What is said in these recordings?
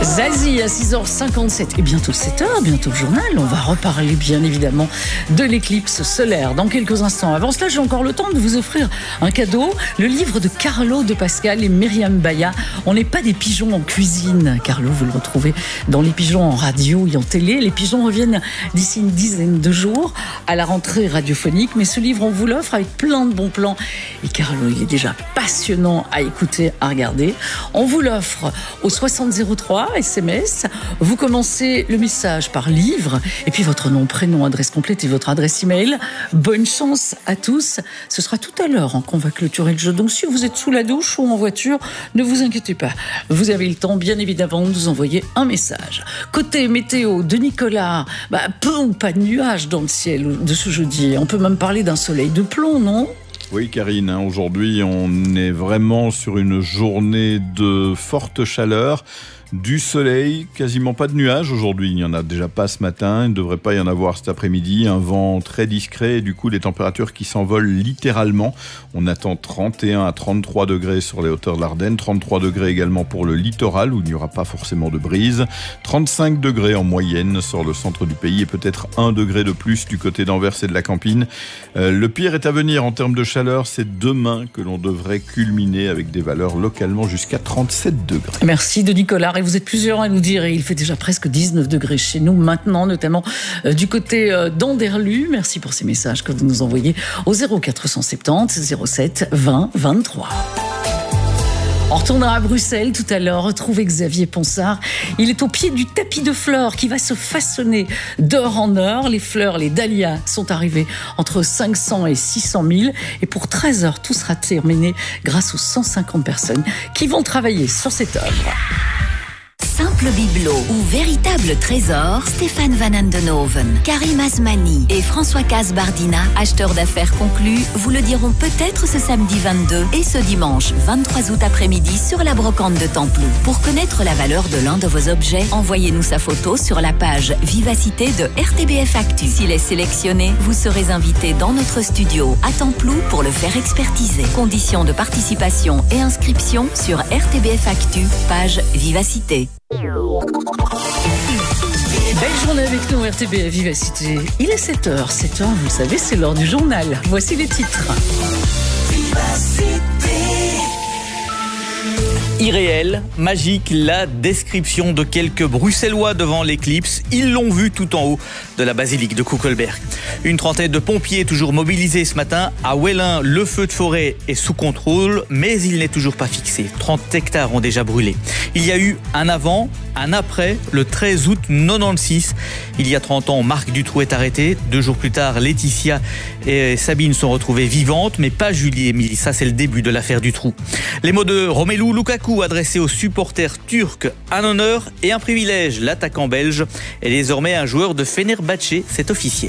Zazie à 6h57 et bientôt 7h, bientôt le journal. On va reparler bien évidemment de l'éclipse solaire dans quelques instants. Avant cela, j'ai encore le temps de vous offrir un cadeau, le livre de Carlo de Pascal et Myriam Baya. On n'est pas des pigeons en cuisine. Carlo, vous le retrouvez dans Les Pigeons en radio et en télé. Les pigeons reviennent d'ici une dizaine de jours à la rentrée radiophonique. Mais ce livre, on vous l'offre avec plein de bons plans. Et Carlo, il est déjà passionnant à écouter, à regarder. On vous l'offre au 6003 SMS. Vous commencez le message par livre et puis votre nom, prénom, adresse complète et votre adresse email. Bonne chance à tous. Ce sera tout à l'heure qu'on va clôturer le jeu. Donc si vous êtes sous la douche ou en voiture, ne vous inquiétez pas. Vous avez le temps, bien évidemment, de nous envoyer un message. Côté météo de Nicolas, peu ou pas de nuages dans le ciel de ce jeudi. On peut même parler d'un soleil de plomb, non ? Oui, Karine, aujourd'hui, on est vraiment sur une journée de forte chaleur. Du soleil, quasiment pas de nuages aujourd'hui. Il n'y en a déjà pas ce matin. Il ne devrait pas y en avoir cet après-midi. Un vent très discret et du coup, des températures qui s'envolent littéralement. On attend 31 à 33 degrés sur les hauteurs de l'Ardenne, 33 degrés également pour le littoral où il n'y aura pas forcément de brise, 35 degrés en moyenne sur le centre du pays et peut-être 1 degré de plus du côté d'Anvers et de la Campine. Le pire est à venir en termes de chaleur. C'est demain que l'on devrait culminer avec des valeurs localement jusqu'à 37 degrés. Merci de Nicolas. Et vous êtes plusieurs à nous dire, et il fait déjà presque 19 degrés chez nous maintenant, notamment du côté d'Anderlu. Merci pour ces messages que vous nous envoyez au 0470 07 20 23. On retournera à Bruxelles tout à l'heure, retrouver Xavier Ponsard. Il est au pied du tapis de fleurs qui va se façonner d'heure en heure. Les fleurs, les dahlias sont arrivées entre 500 et 600 000. Et pour 13 heures, tout sera terminé grâce aux 150 personnes qui vont travailler sur cette œuvre. Simple bibelot ou véritable trésor, Stéphane Van Andenhoven, Karim Asmani et François Casbardina, acheteurs d'affaires conclus, vous le diront peut-être ce samedi 22 et ce dimanche 23 août après-midi sur la brocante de Templou. Pour connaître la valeur de l'un de vos objets, envoyez-nous sa photo sur la page Vivacité de RTBF Actu. S'il est sélectionné, vous serez invité dans notre studio à Templou pour le faire expertiser. Conditions de participation et inscription sur RTBF Actu, page Vivacité. Belle journée avec nous, RTBF Vivacité. Il est 7h. 7h, vous le savez, c'est l'heure du journal. Voici les titres. Irréel, magique, la description de quelques Bruxellois devant l'éclipse. Ils l'ont vu tout en haut de la basilique de Koekelberg. Une trentaine de pompiers toujours mobilisés ce matin. À Wellin, le feu de forêt est sous contrôle, mais il n'est toujours pas fixé. 30 hectares ont déjà brûlé. Il y a eu un avant, un après, le 13 août 96. Il y a 30 ans, Marc Dutroux est arrêté. 2 jours plus tard, Laetitia et Sabine sont retrouvées vivantes, mais pas Julie et Émilie. Ça, c'est le début de l'affaire Dutroux. Les mots de Romelu Lukaku adressés aux supporters turcs, un honneur et un privilège. L'attaquant belge est désormais un joueur de Fenerbahçe, c'est officiel.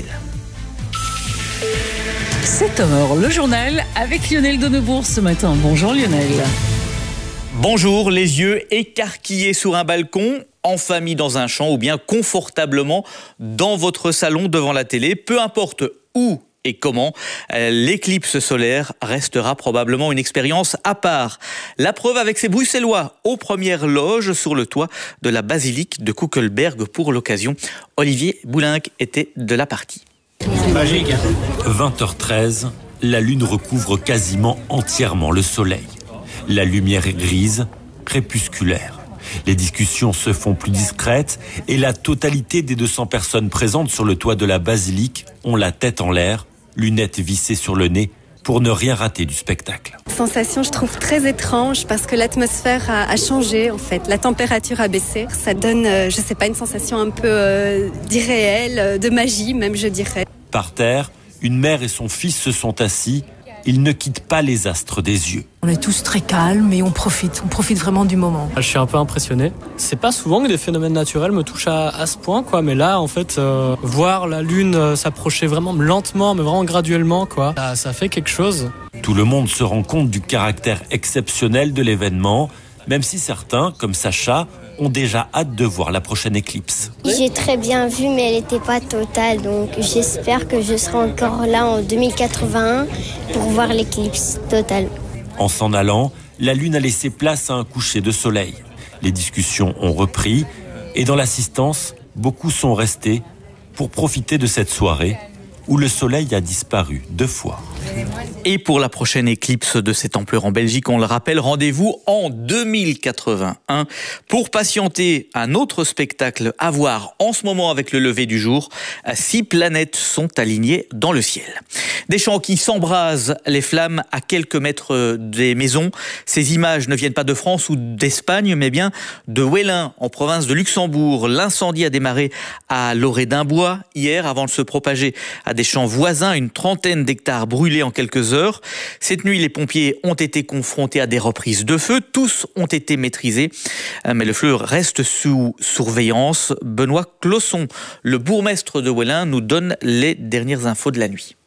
7h, le journal avec Lionel Donnebourg ce matin. Bonjour Lionel. Bonjour, les yeux écarquillés sur un balcon, en famille dans un champ ou bien confortablement dans votre salon devant la télé, peu importe où et comment, l'éclipse solaire restera probablement une expérience à part. La preuve avec ces Bruxellois aux premières loges sur le toit de la basilique de Koekelberg pour l'occasion. Olivier Boulinck était de la partie. C'est magique. 20h13, la lune recouvre quasiment entièrement le soleil. La lumière est grise, crépusculaire. Les discussions se font plus discrètes et la totalité des 200 personnes présentes sur le toit de la basilique ont la tête en l'air, lunettes vissées sur le nez, pour ne rien rater du spectacle. Sensation, je trouve très étrange parce que l'atmosphère a changé en fait. La température a baissé. Ça donne, je sais pas, une sensation un peu d'irréel, de magie même, je dirais. Par terre, une mère et son fils se sont assis. Ils ne quittent pas les astres des yeux. On est tous très calmes et on profite vraiment du moment. Je suis un peu impressionné. C'est pas souvent que des phénomènes naturels me touchent à ce point, quoi. Mais là, en fait, voir la lune s'approcher vraiment lentement, mais vraiment graduellement, quoi, ça fait quelque chose. Tout le monde se rend compte du caractère exceptionnel de l'événement, même si certains, comme Sacha, ont déjà hâte de voir la prochaine éclipse. J'ai très bien vu, mais elle n'était pas totale, donc j'espère que je serai encore là en 2081 pour voir l'éclipse totale. En s'en allant, la lune a laissé place à un coucher de soleil. Les discussions ont repris et dans l'assistance, beaucoup sont restés pour profiter de cette soirée où le soleil a disparu 2 fois. Et pour la prochaine éclipse de cette ampleur en Belgique, on le rappelle, rendez-vous en 2081 pour patienter un autre spectacle à voir en ce moment avec le lever du jour. 6 planètes sont alignées dans le ciel. Des champs qui s'embrasent, les flammes à quelques mètres des maisons. Ces images ne viennent pas de France ou d'Espagne, mais bien de Wellin, en province de Luxembourg. L'incendie a démarré à Loré-d'Imbois hier avant de se propager à des champs voisins, une trentaine d'hectares brûlés en quelques heures. Cette nuit, les pompiers ont été confrontés à des reprises de feu. Tous ont été maîtrisés, mais le feu reste sous surveillance. Benoît Closson, le bourgmestre de Wellin, nous donne les dernières infos de la nuit.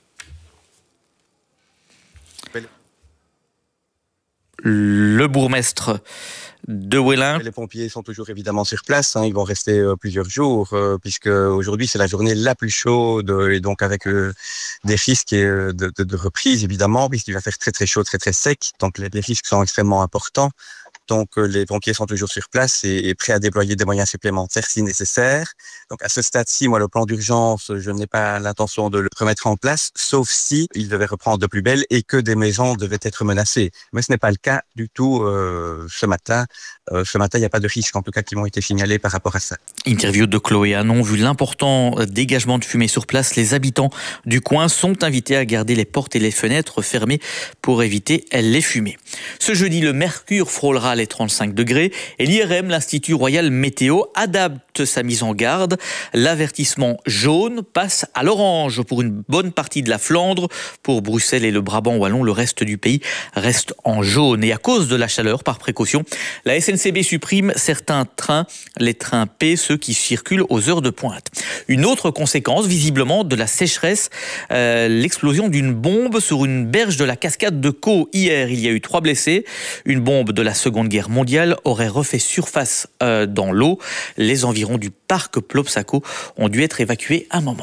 Le bourgmestre de Wellin. Les pompiers sont toujours évidemment sur place, ils vont rester plusieurs jours puisque aujourd'hui c'est la journée la plus chaude et donc avec des risques de reprise évidemment puisqu'il va faire très très chaud, très très sec, donc les risques sont extrêmement importants. Donc les pompiers sont toujours sur place et prêts à déployer des moyens supplémentaires si nécessaire. Donc à ce stade-ci, moi le plan d'urgence, je n'ai pas l'intention de le remettre en place, sauf si il devait reprendre de plus belle et que des maisons devaient être menacées. Mais ce n'est pas le cas du tout ce matin. Ce matin, il n'y a pas de risques en tout cas qui m'ont été signalés par rapport à ça. Interview de Chloé Hanon. Vu l'important dégagement de fumée sur place, les habitants du coin sont invités à garder les portes et les fenêtres fermées pour éviter les fumées. Ce jeudi, le mercure frôlera les 35 degrés et l'IRM, l'Institut Royal Météo, adapte sa mise en garde. L'avertissement jaune passe à l'orange pour une bonne partie de la Flandre. Pour Bruxelles et le Brabant wallon, le reste du pays reste en jaune. Et à cause de la chaleur, par précaution, la SNCB supprime certains trains, les trains P, ceux qui circulent aux heures de pointe. Une autre conséquence, visiblement, de la sécheresse, l'explosion d'une bombe sur une berge de la cascade de Caux. Hier, il y a eu 3 blessés. Une bombe de la Seconde Guerre mondiale aurait refait surface dans l'eau. Les environs du parc Plopsaco ont dû être évacués un moment.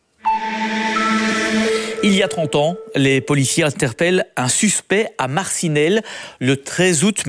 Il y a 30 ans, les policiers interpellent un suspect à Marcinelle le 13 août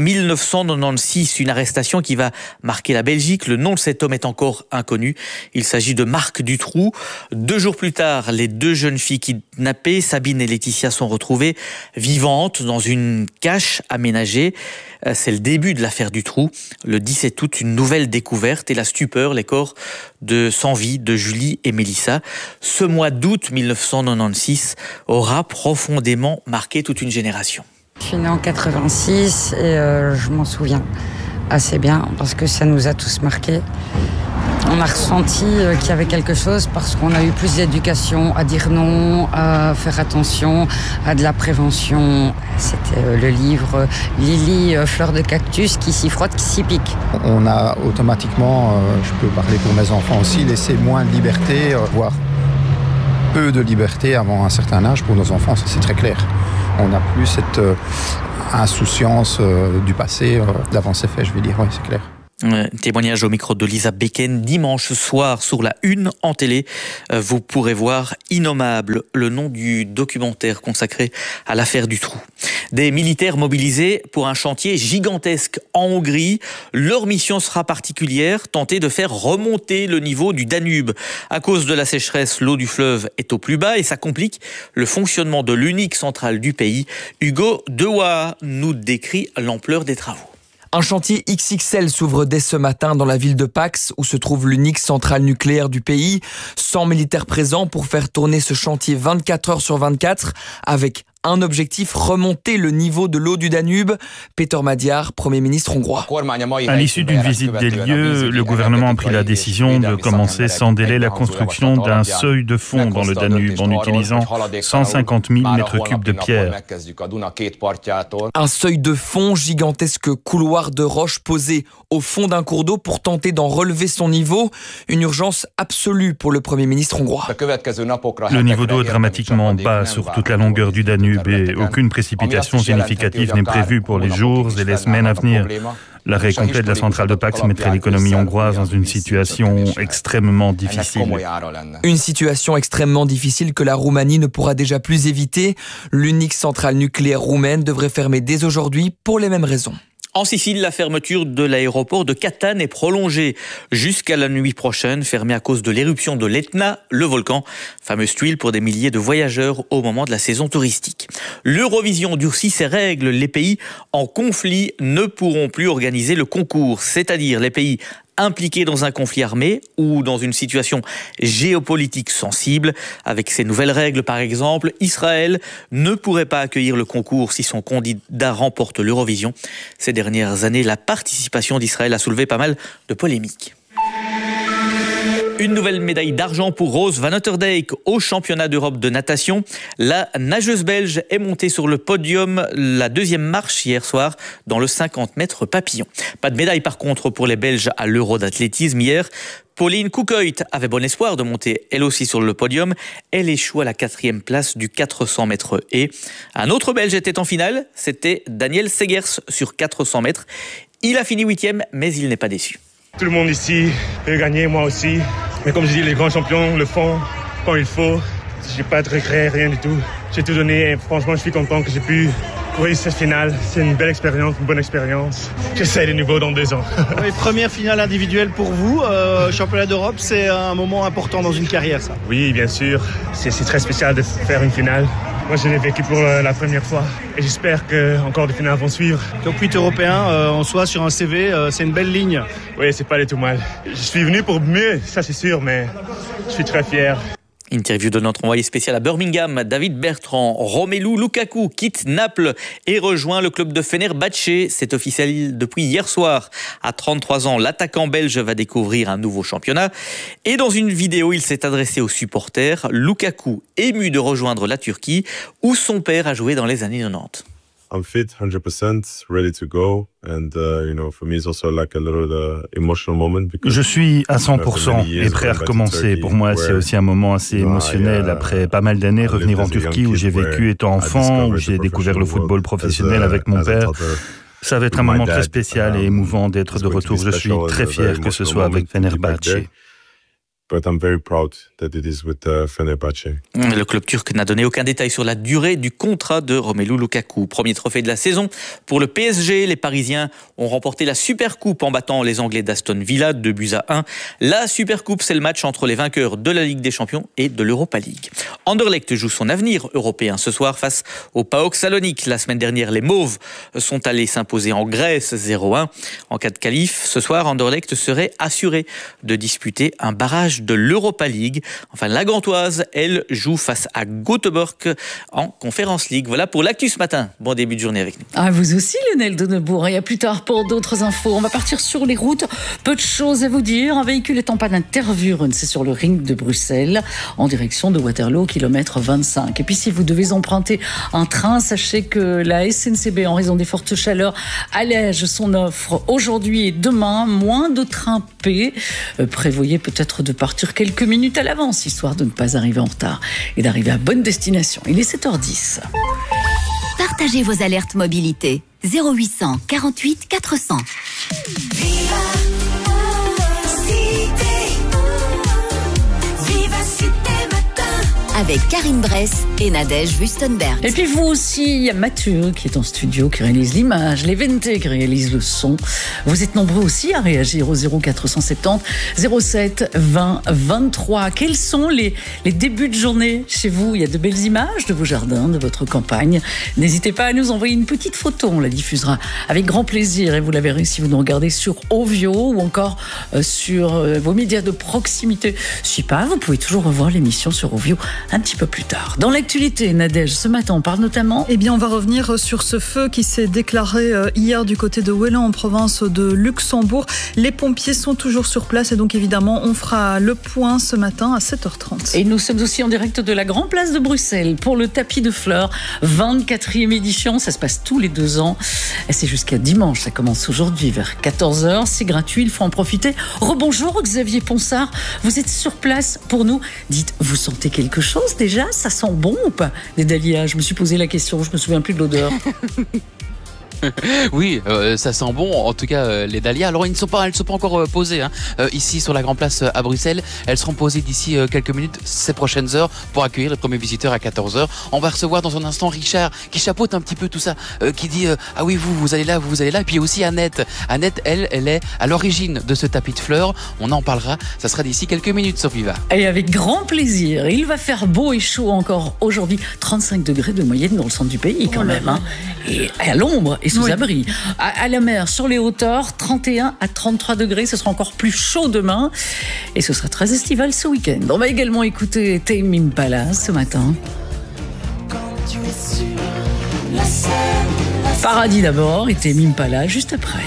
1996. Une arrestation qui va marquer la Belgique. Le nom de cet homme est encore inconnu. Il s'agit de Marc Dutroux. 2 jours plus tard, les 2 jeunes filles kidnappées, Sabine et Laetitia, sont retrouvées vivantes dans une cache aménagée. C'est le début de l'affaire Dutroux. Le 17 août, une nouvelle découverte et la stupeur, les corps sans vie de Julie et Mélissa. Ce mois d'août 1996 aura profondément marqué toute une génération. Je suis née en 86 et je m'en souviens assez bien parce que ça nous a tous marqués. On a ressenti qu'il y avait quelque chose parce qu'on a eu plus d'éducation à dire non, à faire attention, à de la prévention. C'était le livre Lily, fleur de cactus, qui s'y frotte, qui s'y pique. On a automatiquement, je peux parler pour mes enfants aussi, laissé moins de liberté, voire peu de liberté avant un certain âge pour nos enfants, ça c'est très clair. On n'a plus cette insouciance du passé, d'avant c'est fait, je vais dire, oui c'est clair. Témoignage au micro de Lisa Becken dimanche soir sur la Une en télé. Vous pourrez voir Innommable, le nom du documentaire consacré à l'affaire Dutroux. Des militaires mobilisés pour un chantier gigantesque en Hongrie. Leur mission sera particulière, tenter de faire remonter le niveau du Danube. À cause de la sécheresse, l'eau du fleuve est au plus bas et ça complique le fonctionnement de l'unique centrale du pays. Hugo Dewa nous décrit l'ampleur des travaux. Un chantier XXL s'ouvre dès ce matin dans la ville de Pax, où se trouve l'unique centrale nucléaire du pays. 100 militaires présents pour faire tourner ce chantier 24 heures sur 24, avec un objectif, remonter le niveau de l'eau du Danube. Péter Magyar, Premier ministre hongrois. À l'issue d'une visite des lieux, le gouvernement a pris la décision de commencer sans délai la construction d'un seuil de fond dans le Danube en utilisant 150 000 mètres cubes de pierre. Un seuil de fond, gigantesque couloir de roches posé au fond d'un cours d'eau pour tenter d'en relever son niveau. Une urgence absolue pour le Premier ministre hongrois. Le niveau d'eau est dramatiquement bas sur toute la longueur du Danube et aucune précipitation significative n'est prévue pour les jours et les semaines à venir. L'arrêt complet de la centrale de Pax mettrait l'économie hongroise dans une situation extrêmement difficile. Une situation extrêmement difficile que la Roumanie ne pourra déjà plus éviter. L'unique centrale nucléaire roumaine devrait fermer dès aujourd'hui pour les mêmes raisons. En Sicile, la fermeture de l'aéroport de Catane est prolongée jusqu'à la nuit prochaine, fermée à cause de l'éruption de l'Etna, le volcan, fameuse tuile pour des milliers de voyageurs au moment de la saison touristique. L'Eurovision durcit ses règles. Les pays en conflit ne pourront plus organiser le concours, c'est-à-dire les pays impliqués dans un conflit armé ou dans une situation géopolitique sensible. Avec ces nouvelles règles, par exemple, Israël ne pourrait pas accueillir le concours si son candidat remporte l'Eurovision. Ces dernières années, la participation d'Israël a soulevé pas mal de polémiques. Une nouvelle médaille d'argent pour Rose Van Otterdijk au championnat d'Europe de natation. La nageuse belge est montée sur le podium la deuxième marche hier soir dans le 50 mètres papillon. Pas de médaille par contre pour les Belges à l'Euro d'athlétisme hier. Pauline Koekhout avait bon espoir de monter elle aussi sur le podium. Elle échoue à la 4e place du 400 mètres haies. Un autre Belge était en finale, c'était Daniel Segers sur 400 mètres. Il a fini 8e, mais il n'est pas déçu. Tout le monde ici peut gagner, moi aussi. Mais comme je dis, les grands champions le font quand il faut. J'ai pas de regret, rien du tout. J'ai tout donné et franchement, je suis content que j'ai pu courir cette finale. C'est une belle expérience, une bonne expérience. J'essaie de nouveau dans 2 ans. Oui, première finale individuelle pour vous. Championnat d'Europe, c'est un moment important dans une carrière, ça. Oui, bien sûr. C'est très spécial de faire une finale. Moi, je l'ai vécu pour la première fois et j'espère que encore des finales vont suivre. Top 8 européen en soi sur un CV, c'est une belle ligne. Oui, c'est pas du tout mal. Je suis venu pour mieux, ça c'est sûr, mais je suis très fier. Interview de notre envoyé spécial à Birmingham, David Bertrand. Romelu Lukaku quitte Naples et rejoint le club de Fenerbahçe. C'est officiel depuis hier soir. À 33 ans, l'attaquant belge va découvrir un nouveau championnat. Et dans une vidéo, il s'est adressé aux supporters. Lukaku, ému de rejoindre la Turquie, où son père a joué dans les années 90. I'm fit, 100%, ready to go. And, for me, it's also like a little emotional moment. Je suis à 100% et prêt à recommencer. Pour moi, c'est aussi un moment assez émotionnel. Après pas mal d'années, revenir en Turquie où j'ai vécu étant enfant, où j'ai découvert le football professionnel avec mon père. Ça va être un moment très spécial et émouvant d'être de retour. Je suis très fier que ce soit avec Fenerbahçe. But I'm very proud that it is with Fenerbahçe. Le club turc n'a donné aucun détail sur la durée du contrat de Romelu Lukaku. Premier trophée de la saison pour le PSG. Les Parisiens ont remporté la Supercoupe en battant les Anglais d'Aston Villa 2-1. La Supercoupe, c'est le match entre les vainqueurs de la Ligue des Champions et de l'Europa League. Anderlecht joue son avenir européen ce soir face au PAOK Salonique. La semaine dernière, les Mauves sont allés s'imposer en Grèce 0-1. En cas de qualif, ce soir, Anderlecht serait assuré de disputer un barrage de l'Europa League. Enfin, la Gantoise, elle, joue face à Göteborg en Conference League. Voilà pour l'actu ce matin. Bon début de journée avec nous. Ah, vous aussi, Lionel Donnebourg. Et à plus tard pour d'autres infos. On va partir sur les routes. Peu de choses à vous dire. Un véhicule est en panne interurbaine. C'est sur le ring de Bruxelles, en direction de Waterloo, kilomètre 25. Et puis, si vous devez emprunter un train, sachez que la SNCB, en raison des fortes chaleurs, allège son offre aujourd'hui et demain. Moins de trains P. Prévoyez peut-être de partir quelques minutes à l'avance, histoire de ne pas arriver en retard et d'arriver à bonne destination. Il est 7h10. Partagez vos alertes mobilité. 0800 48 400. Avec Karine Bress et Nadège Wüstenberg. Et puis vous aussi, il y a Mathieu qui est en studio, qui réalise l'image, Léventé qui réalise le son. Vous êtes nombreux aussi à réagir au 0470 07 20 23. Quels sont les débuts de journée chez vous? Il y a de belles images de vos jardins, de votre campagne. N'hésitez pas à nous envoyer une petite photo, on la diffusera avec grand plaisir et vous la verrez si vous nous regardez sur Ovio ou encore sur vos médias de proximité. Je sais pas, vous pouvez toujours revoir l'émission sur Ovio un petit peu plus tard. Dans l'actualité, Nadège, ce matin, on parle notamment... Eh bien, on va revenir sur ce feu qui s'est déclaré hier du côté de Wélan, en province de Luxembourg. Les pompiers sont toujours sur place et donc, évidemment, on fera le point ce matin à 7h30. Et nous sommes aussi en direct de la Grande Place de Bruxelles pour le tapis de fleurs, 24e édition. Ça se passe tous les 2 ans. Et c'est jusqu'à dimanche. Ça commence aujourd'hui vers 14h. C'est gratuit, il faut en profiter. Rebonjour Xavier Ponsard. Vous êtes sur place pour nous. Dites, vous sentez quelque chose déjà? Ça sent bon ou pas, des dahlias? Je me suis posé la question, je me souviens plus de l'odeur. Oui, ça sent bon. En tout cas, les dahlias. Alors, elles ne sont pas encore posées ici sur la Grande Place à Bruxelles. Elles seront posées d'ici quelques minutes, ces prochaines heures, pour accueillir les premiers visiteurs à 14h. On va recevoir dans un instant Richard, qui chapeaute un petit peu tout ça, qui dit ah oui, vous allez là, vous allez là. Et puis aussi Annette. Annette, elle est à l'origine de ce tapis de fleurs. On en parlera. Ça sera d'ici quelques minutes sur Viva. Et avec grand plaisir. Il va faire beau et chaud encore aujourd'hui. 35 degrés de moyenne dans le centre du pays quand même. Et à l'ombre et sous abri. À la mer, sur les hauteurs, 31 à 33 degrés. Ce sera encore plus chaud demain. Et ce sera très estival ce week-end. On va également écouter Tame Impala ce matin. Paradis d'abord et Tame Impala juste après.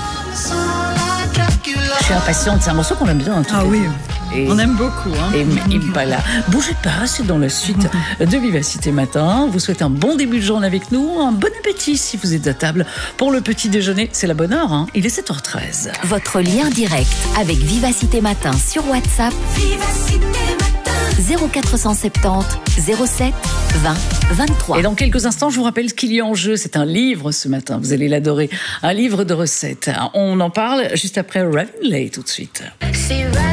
Je suis impatiente. C'est un morceau qu'on aime bien. Oui. Et on aime beaucoup. Et Impala. Bougez pas, c'est dans la suite de Vivacité Matin. Vous souhaite un bon début de journée avec nous. Un bon appétit si vous êtes à table pour le petit déjeuner. C'est la bonne heure, Il est 7h13. Votre lien direct avec Vivacité Matin sur WhatsApp. Vivacité Matin. 0470 07 20 23. Et dans quelques instants, je vous rappelle ce qu'il y a en jeu. C'est un livre ce matin. Vous allez l'adorer. Un livre de recettes. On en parle juste après Ravenlay tout de suite.